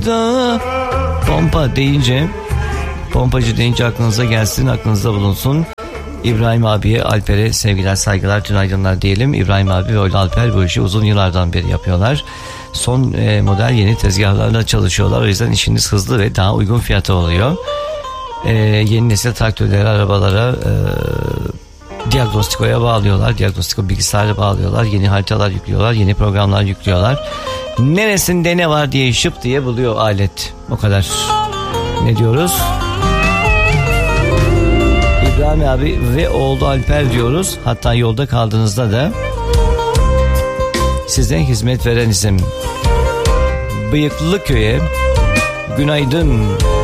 Da pompa deyince, pompacı deyince aklınıza gelsin, aklınızda bulunsun. İbrahim abiye, Alper'e sevgiler, saygılar, tünaydınlar diyelim. İbrahim abi ve Alper bu işi uzun yıllardan beri yapıyorlar. Son model yeni tezgahlarla çalışıyorlar. O yüzden işiniz hızlı ve daha uygun fiyata oluyor. Yeni nesil traktörlere, arabalara diagnostikoya bağlıyorlar. Diagnostiko bilgisayara bağlıyorlar. Yeni haritalar yüklüyorlar. Yeni programlar yüklüyorlar. Neresinde ne var diye şıp diye buluyor alet. O kadar. Ne diyoruz? İbrahim abi ve oğlu Alper diyoruz. Hatta yolda kaldığınızda da size hizmet veren isim. Bıyıklıköy'e günaydın.